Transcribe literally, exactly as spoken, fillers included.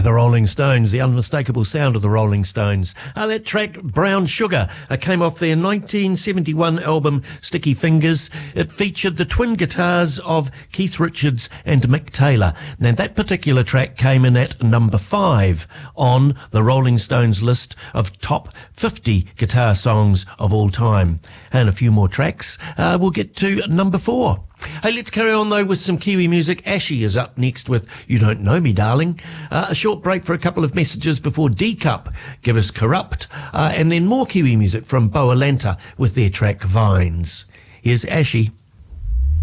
the Rolling Stones, the unmistakable sound of the Rolling Stones. Uh, that track, Brown Sugar, uh, came off their nineteen seventy-one album Sticky Fingers. It featured the twin guitars of Keith Richards and Mick Taylor. Now, that particular track came in at number five on the Rolling Stones list of top fifty guitar songs of all time. And a few more tracks. Uh, we'll get to number four. Hey, let's carry on, though, with some Kiwi music. Ashy is up next with You Don't Know Me, Darling. Uh, a short break for a couple of messages before D-Cup give us Corrupt. Uh, and then more Kiwi music from Boa Lanta with their track Vines. Here's Ashy.